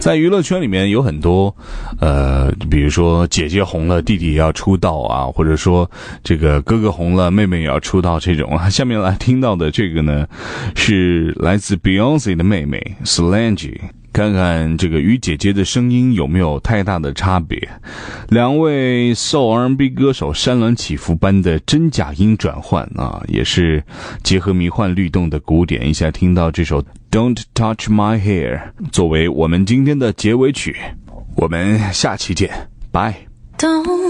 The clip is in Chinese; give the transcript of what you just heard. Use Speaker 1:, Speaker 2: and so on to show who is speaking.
Speaker 1: 在娱乐圈里面有很多比如说姐姐红了弟弟也要出道啊，或者说这个哥哥红了妹妹也要出道这种啊。下面来听到的这个呢是来自 Beyonce 的妹妹 Solange， 看看这个与姐姐的声音有没有太大的差别。两位 Soul R&B 歌手山峦起伏般的真假音转换啊，也是结合迷幻律动的古典。一下听到这首 Don't Touch My Hair 作为我们今天的结尾曲，我们下期见，拜。